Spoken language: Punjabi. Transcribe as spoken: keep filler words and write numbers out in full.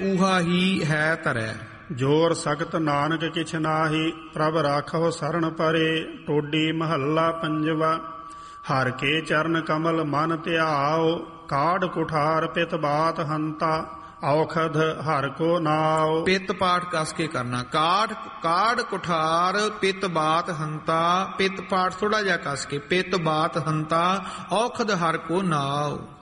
ਊਹਾ ਹੀ ਹੈ ਧਰੈ। ਜੋਰ ਸਖਤ ਨਾਨਕ ਕਿਛ ਨਾਹੀ, ਪ੍ਰਭ ਰਾਖੋ ਸਰਣ ਪਰੇ। ਟੋਡੀ ਮਹੱਲਾ ਪੰਜਵਾ। ਹਰ ਕੇ ਚਰਨ ਕਮਲ ਮਨ ਧਿਆਓ, ਕਾਢ ਕੁਠਾਰ ਪਿਤ ਬਾਤ ਹੰਤਾ। ਔਖਦ ਹਰ ਕੋ ਨਾਉ। ਪਿੱਤ ਪਾਠ ਕਸ ਕੇ ਕਰਨਾ। ਕਾਠ ਕਾੜ ਕੁਠਾਰ ਪਿੱਤ ਬਾਤ ਹੰਤਾ। ਪਿੱਤ ਪਾਠ ਥੋੜਾ ਜਿਹਾ ਕਸ ਕੇ। ਪਿੱਤ ਬਾਤ ਹੰਤਾ ਔਖਦ ਹਰ ਕੋ ਨਾਉ।